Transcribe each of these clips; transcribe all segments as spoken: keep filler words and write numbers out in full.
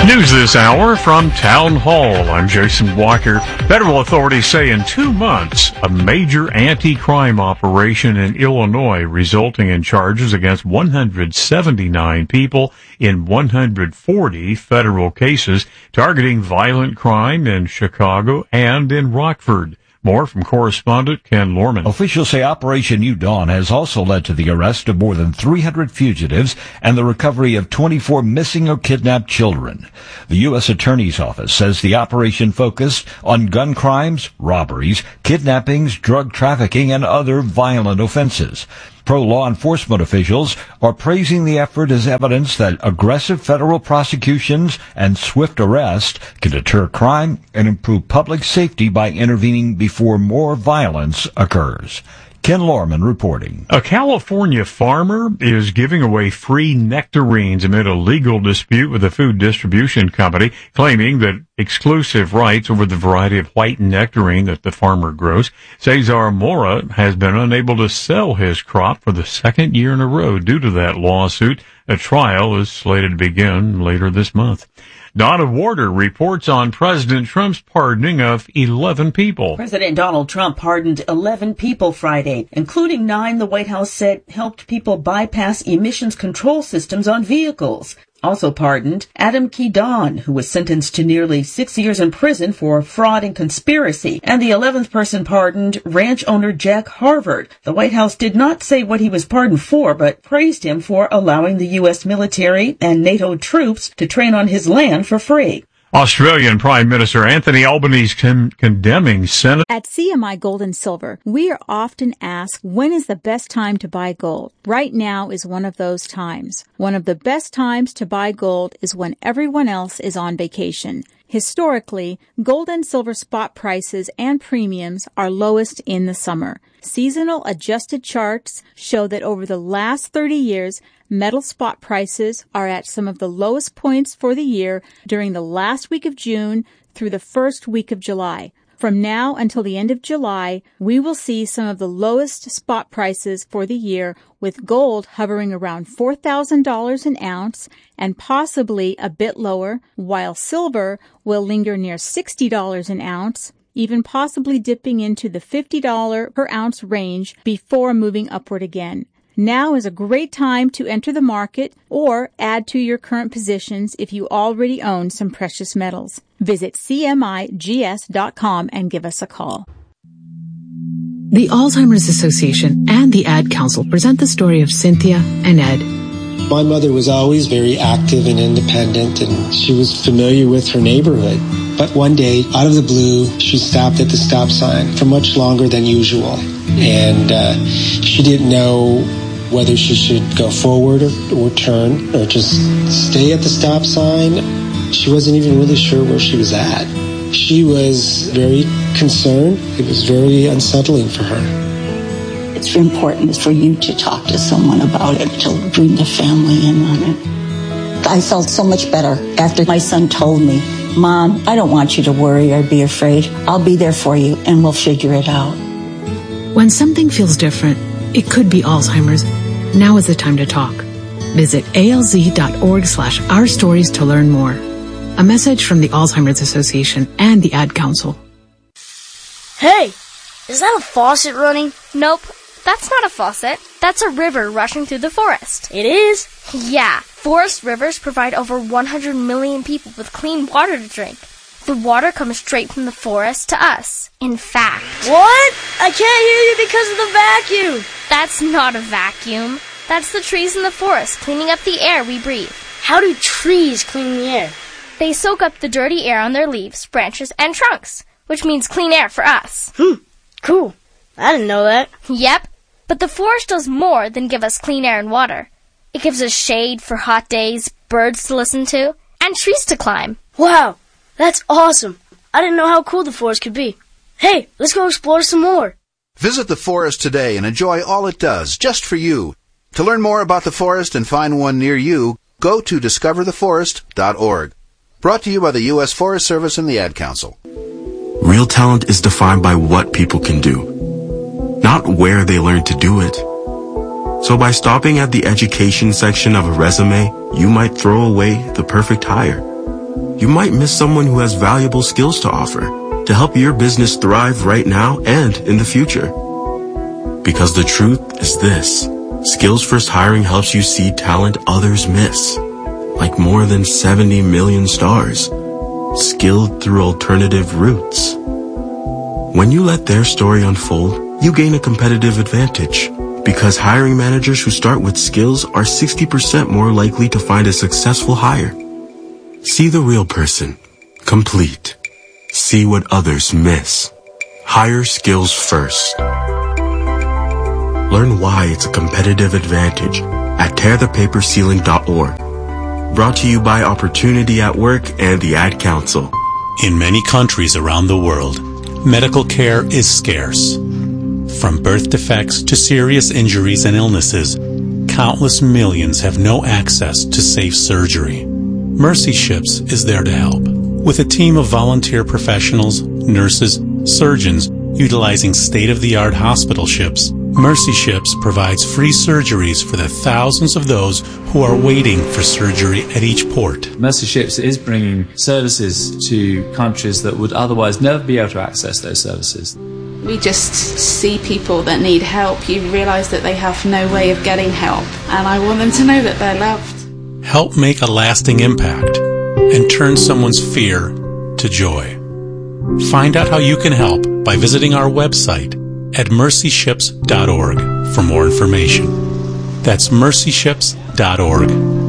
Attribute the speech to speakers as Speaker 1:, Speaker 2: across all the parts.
Speaker 1: News this hour from Town Hall. I'm Jason Walker. Federal authorities say in two months, a major anti-crime operation in Illinois resulting in charges against one hundred seventy-nine people in one hundred forty federal cases targeting violent crime in Chicago and in Rockford. More from correspondent Ken Lorman.
Speaker 2: Officials say Operation New Dawn has also led to the arrest of more than three hundred fugitives and the recovery of twenty-four missing or kidnapped children. The U S Attorney's Office says the operation focused on gun crimes, robberies, kidnappings, drug trafficking, and other violent offenses. Pro-law enforcement officials are praising the effort as evidence that aggressive federal prosecutions and swift arrest can deter crime and improve public safety by intervening before more violence occurs. Ken Lorman reporting.
Speaker 1: A California farmer is giving away free nectarines amid a legal dispute with a food distribution company, claiming that exclusive rights over the variety of white nectarine that the farmer grows. Cesar Mora has been unable to sell his crop for the second year in a row due to that lawsuit. A trial is slated to begin later this month. Donna Warder reports on President Trump's pardoning of eleven people.
Speaker 3: President Donald Trump pardoned eleven people Friday, including nine the White House said helped people bypass emissions control systems on vehicles. Also pardoned Adam Kedon, who was sentenced to nearly six years in prison for fraud and conspiracy, and the eleventh person pardoned, ranch owner Jack Harvard. The White House did not say what he was pardoned for, but praised him for allowing the U S military and NATO troops to train on his land for free.
Speaker 1: Australian Prime Minister Anthony Albanese con- condemning Senate.
Speaker 4: At C M I Gold and Silver, we are often asked, when is the best time to buy gold? Right now is one of those times. One of the best times to buy gold is when everyone else is on vacation. Historically, gold and silver spot prices and premiums are lowest in the summer. Seasonal adjusted charts show that over the last thirty years, metal spot prices are at some of the lowest points for the year during the last week of June through the first week of July. From now until the end of July, we will see some of the lowest spot prices for the year, with gold hovering around four thousand dollars an ounce and possibly a bit lower, while silver will linger near sixty dollars an ounce, even possibly dipping into the fifty dollars per ounce range before moving upward again. Now is a great time to enter the market or add to your current positions if you already own some precious metals. Visit C M I G S dot com and give us a call.
Speaker 5: The Alzheimer's Association and the Ad Council present the story of Cynthia and Ed.
Speaker 6: My mother was always very active and independent, and she was familiar with her neighborhood. But one day, out of the blue, she stopped at the stop sign for much longer than usual. And uh, she didn't know whether she should go forward or, or turn or just stay at the stop sign. She wasn't even really sure where she was at. She was very concerned. It was very unsettling for her.
Speaker 7: It's important for you to talk to someone about it, to bring the family in on it. I felt so much better after my son told me, Mom, I don't want you to worry or be afraid. I'll be there for you and we'll figure it out.
Speaker 5: When something feels different, it could be Alzheimer's. Now is the time to talk. Visit alz.org slash our stories to learn more. A message from the Alzheimer's Association and the Ad Council.
Speaker 8: Hey, is that a faucet running? Nope, that's not a faucet. That's a river rushing through the forest. It is? Yeah, forest rivers provide over one hundred million people with clean water to drink. The water comes straight from the forest to us. In fact...
Speaker 9: What? I can't hear you because of the vacuum.
Speaker 8: That's not a vacuum. That's the trees in the forest cleaning up the air we breathe.
Speaker 9: How do trees clean the air?
Speaker 8: They soak up the dirty air on their leaves, branches, and trunks, which means clean air for us.
Speaker 9: Hmm, cool. I didn't know that.
Speaker 8: Yep, but the forest does more than give us clean air and water. It gives us shade for hot days, birds to listen to, and trees to climb.
Speaker 9: Wow, that's awesome. I didn't know how cool the forest could be. Hey, let's go explore some more.
Speaker 10: Visit the forest today and enjoy all it does, just for you. To learn more about the forest and find one near you, go to discover the forest dot org. Brought to you by the U S Forest Service and the Ad Council.
Speaker 11: Real talent is defined by what people can do, not where they learn to do it. So by stopping at the education section of a resume, you might throw away the perfect hire. you might miss someone who has valuable skills to offer to help your business thrive right now and in the future. Because the truth is this: Skills First Hiring helps you see talent others miss, like more than seventy million stars, skilled through alternative routes. When you let their story unfold, you gain a competitive advantage, because hiring managers who start with skills are sixty percent more likely to find a successful hire. See the real person, complete. See what others miss. Hire skills first. Learn why it's a competitive advantage at tear the paper ceiling dot org. Brought to you by Opportunity at Work and the Ad Council.
Speaker 12: In many countries around the world, medical care is scarce. From birth defects to serious injuries and illnesses, countless millions have no access to safe surgery. Mercy Ships is there to help. With a team of volunteer professionals, nurses, surgeons, utilizing state-of-the-art hospital ships, Mercy Ships provides free surgeries for the thousands of those who are waiting for surgery at each port.
Speaker 13: Mercy Ships is bringing services to countries that would otherwise never be able to access those services.
Speaker 14: We just see people that need help. You realise that they have no way of getting help, and I want them to know that they're loved.
Speaker 12: Help make a lasting impact and turn someone's fear to joy. Find out how you can help by visiting our website at mercy ships dot org for more information. That's mercy ships dot org.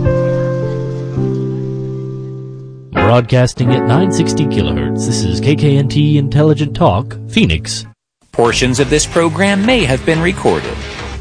Speaker 15: Broadcasting at nine sixty kilohertz, this is K K N T Intelligent Talk, Phoenix.
Speaker 16: Portions of this program may have been recorded.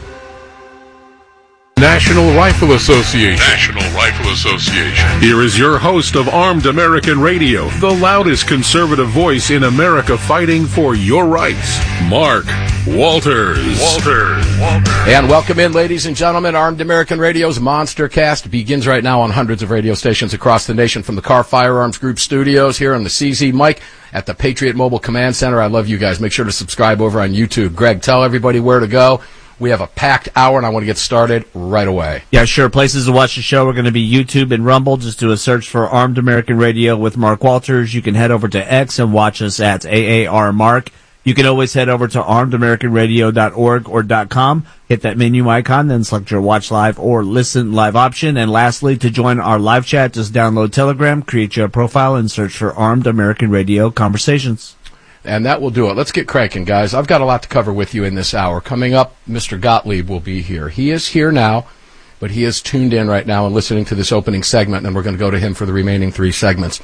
Speaker 17: National Rifle Association.
Speaker 18: National Rifle Association.
Speaker 17: Here is your host of Armed American Radio, the loudest conservative voice in America fighting for your rights, Mark Walters.
Speaker 18: Walters. Walters.
Speaker 19: And welcome in, ladies and gentlemen. Armed American Radio's Monster Cast begins right now on hundreds of radio stations across the nation from the Carr Firearms Group studios here on the C Z mic at the Patriot Mobile Command Center. I love you guys. Make sure to subscribe over on YouTube. Greg, tell everybody where to go. We have a packed hour, and I want to get started right away.
Speaker 20: Yeah, sure. Places to watch the show are going to be YouTube and Rumble. Just do a search for Armed American Radio with Mark Walters. You can head over to X and watch us at A A R Mark. You can always head over to armed american radio dot org or .com. Hit that menu icon, then select your watch live or listen live option. And lastly, to join our live chat, just download Telegram, create your profile, and search for Armed American Radio Conversations.
Speaker 19: And that will do it. Let's get cranking, guys. I've got a lot to cover with you in this hour. Coming up, Mister Gottlieb will be here. He is here now, but he is tuned in right now and listening to this opening segment, and we're going to go to him for the remaining three segments.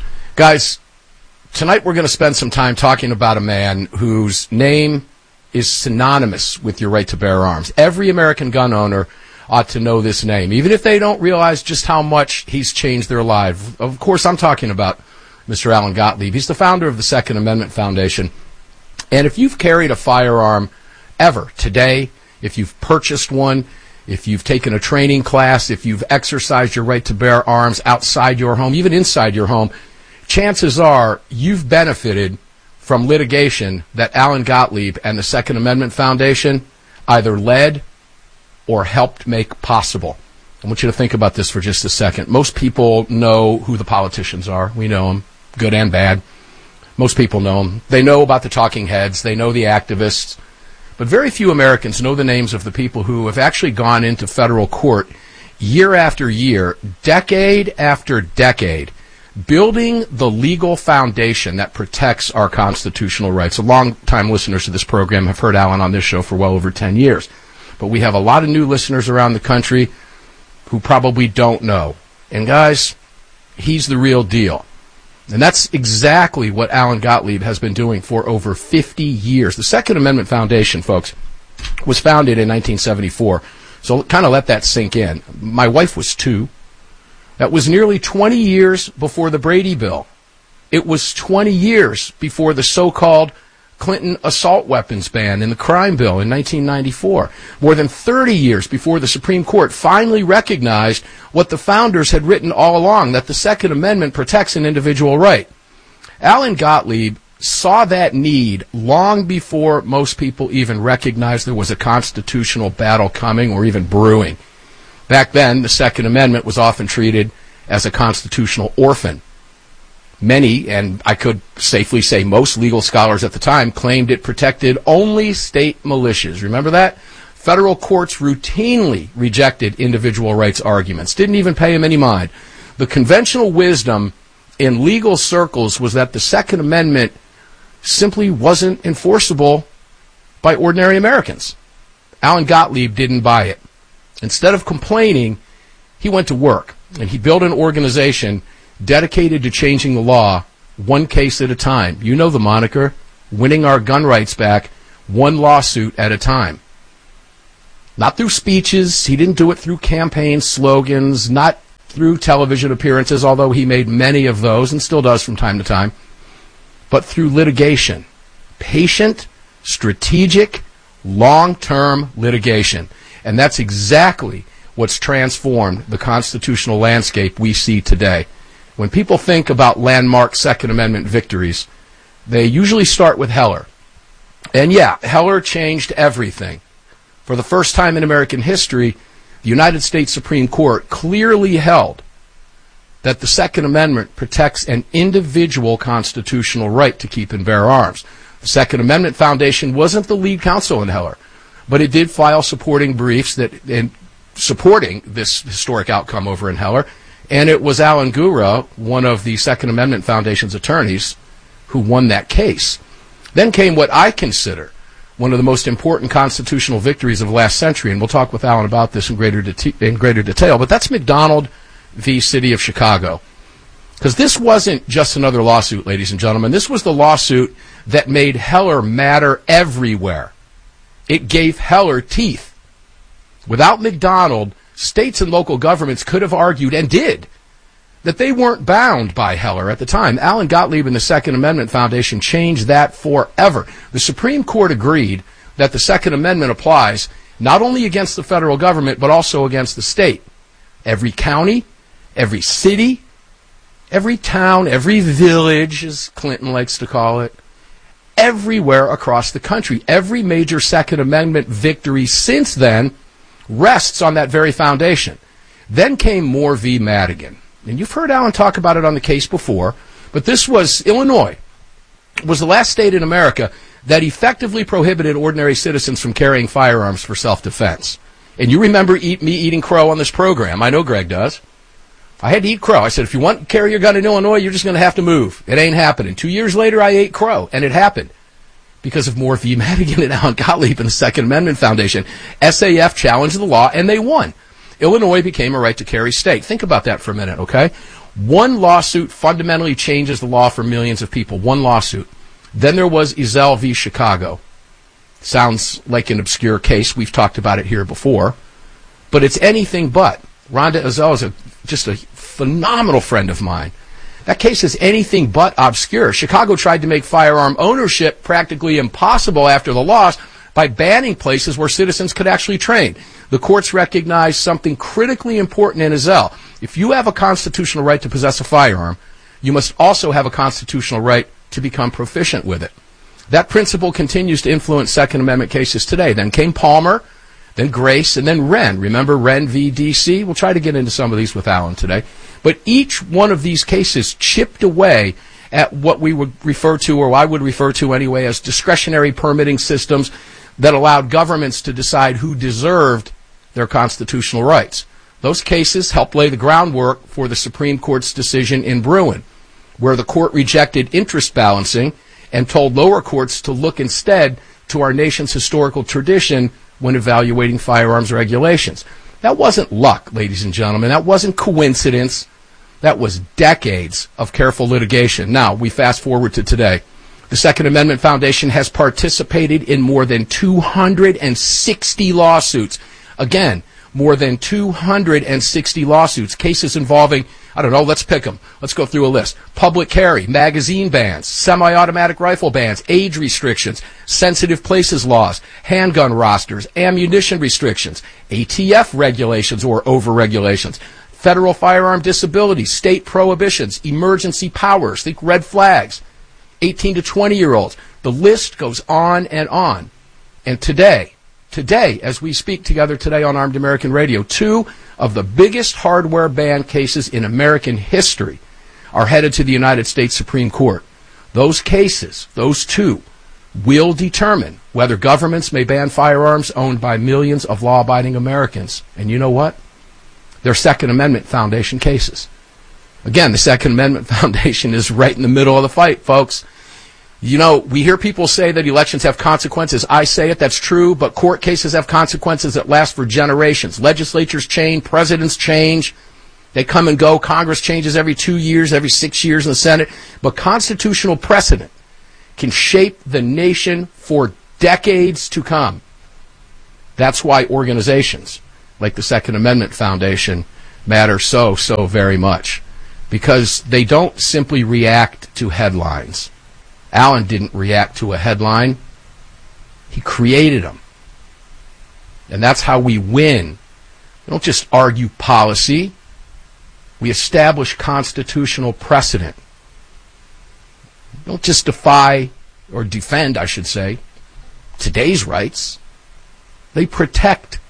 Speaker 19: Guys, tonight we're going to spend some time talking about a man whose name is synonymous with your right to bear arms. Every American gun owner ought to know this name, even if they don't realize just how much he's changed their lives. Of course, I'm talking about Mister Alan Gottlieb. He's the founder of the Second Amendment Foundation. And if you've carried a firearm ever today, if you've purchased one, if you've taken a training class, if you've exercised your right to bear arms outside your home, even inside your home, chances are you've benefited from litigation that Alan Gottlieb and the Second Amendment Foundation either led or helped make possible. I want you to think about this for just a second. Most people know who the politicians are. We know them, good and bad. Most people know them. They know about the talking heads. They know the activists. But very few Americans know the names of the people who have actually gone into federal court year after year, decade after decade, building the legal foundation that protects our constitutional rights. A long-time listeners to this program have heard Alan on this show for well over ten years. But we have a lot of new listeners around the country who probably don't know. And guys, he's the real deal. And that's exactly what Alan Gottlieb has been doing for over fifty years. The Second Amendment Foundation, folks, was founded in nineteen seventy-four. So kind of let that sink in. My wife was two. That was nearly twenty years before the Brady Bill. It was twenty years before the so-called Clinton assault weapons ban in the crime bill in nineteen ninety-four. More than thirty years before the Supreme Court finally recognized what the founders had written all along, that the Second Amendment protects an individual right. Alan Gottlieb saw that need long before most people even recognized there was a constitutional battle coming or even brewing. Back then, the Second Amendment was often treated as a constitutional orphan. Many, and I could safely say most legal scholars at the time, claimed it protected only state militias. Remember that? Federal courts routinely rejected individual rights arguments, didn't even pay them any mind. The conventional wisdom in legal circles was that the Second Amendment simply wasn't enforceable by ordinary Americans. Alan Gottlieb didn't buy it. Instead of complaining, he went to work, and he built an organization dedicated to changing the law one case at a time. You know the moniker, winning our gun rights back one lawsuit at a time. Not through speeches. He didn't do it through campaign slogans, not through television appearances, although he made many of those and still does from time to time, but through litigation. Patient, strategic, long-term litigation. And that's exactly what's transformed the constitutional landscape we see today. When people think about landmark Second Amendment victories, they usually start with Heller. And yeah, Heller changed everything. For the first time in American history, the United States Supreme Court clearly held that the Second Amendment protects an individual constitutional right to keep and bear arms. The Second Amendment Foundation wasn't the lead counsel in Heller, but it did file supporting briefs that in supporting this historic outcome over in Heller. And it was Alan Gura, one of the Second Amendment Foundation's attorneys, who won that case. Then came what I consider one of the most important constitutional victories of the last century, and we'll talk with Alan about this in greater, de- in greater detail, but that's McDonald v. City of Chicago. Because this wasn't just another lawsuit, ladies and gentlemen. This was the lawsuit that made Heller matter everywhere. It gave Heller teeth. Without McDonald, states and local governments could have argued, and did, that they weren't bound by Heller at the time. Alan Gottlieb and the Second Amendment Foundation changed that forever. The Supreme Court agreed that the Second Amendment applies not only against the federal government, but also against the state. Every county, every city, every town, every village, as Clinton likes to call it, everywhere across the country. Every major Second Amendment victory since then rests on that very foundation. Then came Moore v. Madigan. And you've heard Alan talk about it on the case before, but this was Illinois, was the last state in America that effectively prohibited ordinary citizens from carrying firearms for self-defense. And you remember eat, me eating crow on this program. I know Greg does. I had to eat crow. I said, if you want to carry your gun in Illinois, you're just going to have to move. It ain't happening. Two years later, I ate crow, and it happened. Because of Moore v. Madigan and Alan Gottlieb and the Second Amendment Foundation. S A F challenged the law, and they won. Illinois became a right to carry state. Think about that for a minute, okay? One lawsuit fundamentally changes the law for millions of people. One lawsuit. Then there was Ezell v. Chicago. Sounds like an obscure case. We've talked about it here before. But it's anything but. Rhonda Ezell is a, just a phenomenal friend of mine. That case is anything but obscure. Chicago tried to make firearm ownership practically impossible after the loss by banning places where citizens could actually train. The courts recognized something critically important in Ezell. If you have a constitutional right to possess a firearm, you must also have a constitutional right to become proficient with it. That principle continues to influence Second Amendment cases today. Then came Palmer, then Grace, and then Wren. Remember Wren v. D C? We'll try to get into some of these with Alan today. But each one of these cases chipped away at what we would refer to, or I would refer to anyway, as discretionary permitting systems that allowed governments to decide who deserved their constitutional rights. Those cases helped lay the groundwork for the Supreme Court's decision in Bruin, where the court rejected interest balancing and told lower courts to look instead to our nation's historical tradition when evaluating firearms regulations. That wasn't luck, ladies and gentlemen. That wasn't coincidence. That was decades of careful litigation. Now, we fast forward to today. The Second Amendment Foundation has participated in more than two hundred sixty lawsuits. Again, more than two hundred sixty lawsuits, cases involving, I don't know, let's pick them. Let's go through a list. Public carry, magazine bans, semi-automatic rifle bans, age restrictions, sensitive places laws, handgun rosters, ammunition restrictions, A T F regulations or over-regulations, federal firearm disability, state prohibitions, emergency powers, think red flags, eighteen to twenty-year-olds. The list goes on and on. And today, Today, as we speak together today on Armed American Radio, two of the biggest hardware ban cases in American history are headed to the United States Supreme Court. Those cases, those two, will determine whether governments may ban firearms owned by millions of law-abiding Americans. And you know what? They're Second Amendment Foundation cases. Again, the Second Amendment Foundation is right in the middle of the fight, folks. You know, we hear people say that elections have consequences. I say it, that's true, but court cases have consequences that last for generations. Legislatures change, presidents change, they come and go. Congress changes every two years, every six years in the Senate. But constitutional precedent can shape the nation for decades to come. That's why organizations like the Second Amendment Foundation matter so, so very much. Because they don't simply react to headlines. Alan didn't react to a headline. He created them. And that's how we win. We don't just argue policy. We establish constitutional precedent. We don't just defy, or defend, I should say, today's rights. They protect